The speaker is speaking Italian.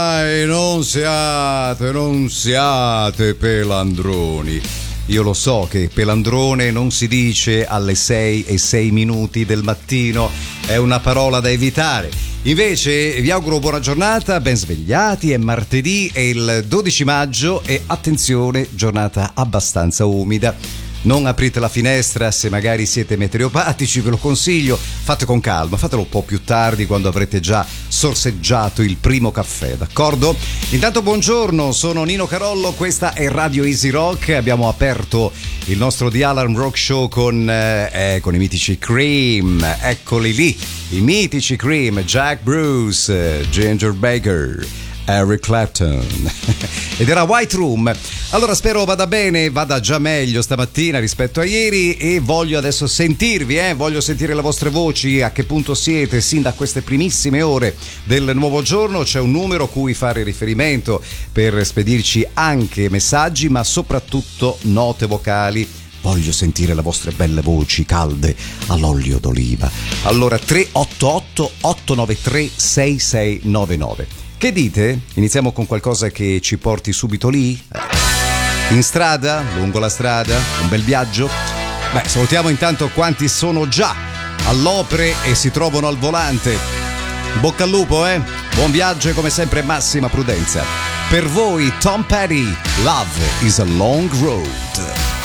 Non siate pelandroni. Io lo so che pelandrone non si dice alle 6:06 del mattino, è una parola da evitare. Invece vi auguro buona giornata, ben svegliati, è martedì, è il 12 maggio e attenzione, giornata abbastanza umida. Non aprite la finestra se magari siete meteoropatici, ve lo consiglio, fate con calma, fatelo un po' più tardi quando avrete già sorseggiato il primo caffè, d'accordo? Intanto buongiorno, sono Nino Carollo, questa è Radio Easy Rock, abbiamo aperto il nostro The Alarm Rock Show con i mitici Cream, eccoli lì, i mitici Cream, Jack Bruce, Ginger Baker, Eric Clapton ed era White Room. Allora spero vada bene, vada già meglio stamattina rispetto a ieri e voglio adesso sentirvi, voglio sentire le vostre voci, a che punto siete sin da queste primissime ore del nuovo giorno. C'è un numero a cui fare riferimento per spedirci anche messaggi ma soprattutto note vocali. Voglio sentire le vostre belle voci calde all'olio d'oliva. Allora 388 893 6699. Che dite? Iniziamo con qualcosa che ci porti subito lì? In strada? Lungo la strada? Un bel viaggio? Beh, salutiamo intanto quanti sono già all'opere e si trovano al volante. Bocca al lupo, Buon viaggio e come sempre massima prudenza. Per voi Tom Petty, Love is a Long Road.